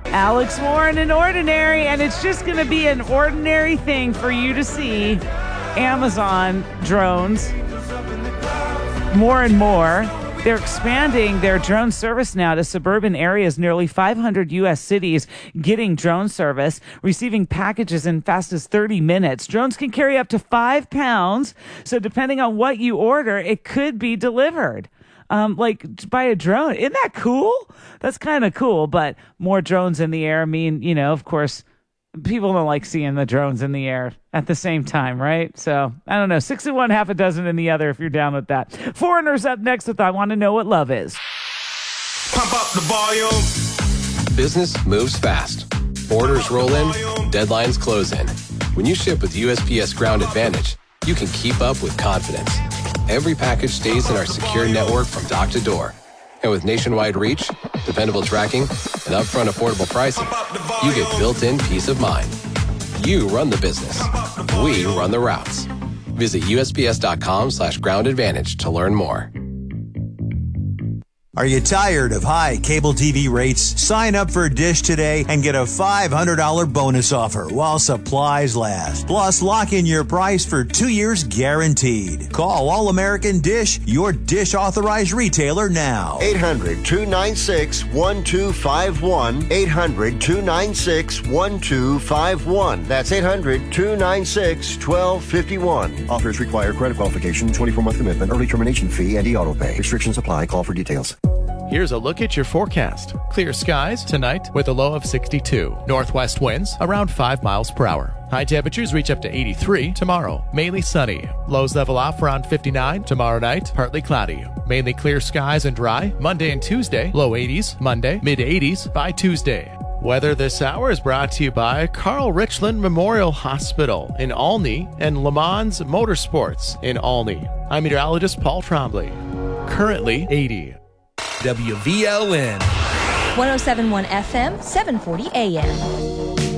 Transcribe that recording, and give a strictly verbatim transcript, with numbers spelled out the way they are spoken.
Alex Warren and Ordinary, and it's just going to be an ordinary thing for you to see Amazon drones more and more. They're expanding their drone service now to suburban areas, nearly five hundred U S cities getting drone service, receiving packages in fast as thirty minutes. Drones can carry up to five pounds, so depending on what you order, it could be delivered. Um, like by a drone. Isn't that cool? That's kind of cool, but more drones in the air mean, you know, of course, people don't like seeing the drones in the air at the same time, right? So, I don't know. Six in one, half a dozen in the other if you're down with that. Foreigners up next with I Want to Know What Love Is. Pump up the volume. Business moves fast. Orders roll in, deadlines close in. When you ship with U S P S Ground Advantage, you can keep up with confidence. Every package stays in our secure network from dock to door. And with nationwide reach, dependable tracking, and upfront affordable pricing, you get built-in peace of mind. You run the business. We run the routes. Visit USPS.com slash ground advantage to learn more. Are you tired of high cable T V rates? Sign up for Dish today and get a five hundred dollars bonus offer while supplies last. Plus, lock in your price for two years guaranteed. Call All American Dish, your Dish authorized retailer now. eight hundred, two nine six, one two five one. eight hundred, two nine six, one two five one. That's eight hundred, two nine six, one two five one. Offers require credit qualification, twenty-four month commitment, early termination fee, and e-auto pay. Restrictions apply. Call for details. Here's a look at your forecast. Clear skies tonight with a low of sixty-two. Northwest winds around five miles per hour. High temperatures reach up to eighty-three tomorrow. Mainly sunny. Lows level off around fifty-nine. Tomorrow night, partly cloudy. Mainly clear skies and dry. Monday and Tuesday, low eighties. Monday, mid eighties by Tuesday. Weather this hour is brought to you by Carl Richland Memorial Hospital in Olney and Le Mans Motorsports in Olney. I'm meteorologist Paul Trombley. Currently eighty. W V L N one oh seven point one F M, seven forty A M.